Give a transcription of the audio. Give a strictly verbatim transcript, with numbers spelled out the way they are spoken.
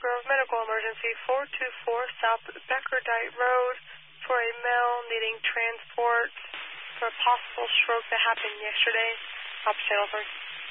Grove Medical Emergency, four two four South Beckerdite Road, for a male needing transport for a possible stroke that happened yesterday. Officer Channel three.